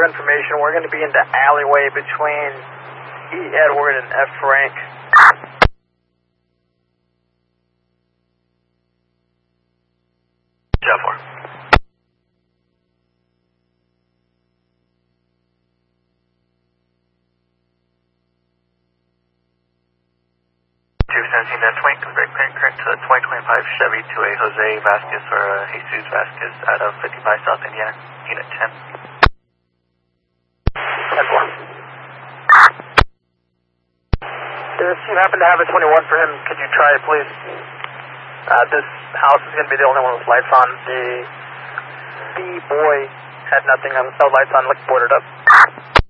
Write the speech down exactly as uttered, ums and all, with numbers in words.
for information, we're going to be in the alleyway between E. Edward and F. Frank. Jeff four. two seventeen twenty, convert current to the twenty twenty-five Chevy to a Jose Vasquez or a Jesus Vasquez out of fifty-five South Indiana, unit ten. ten four. If you happen to have a twenty-one for him, could you try it, please? Uh, this house is going to be the only one with lights on. The B boy had nothing on, no lights on, looked boarded up.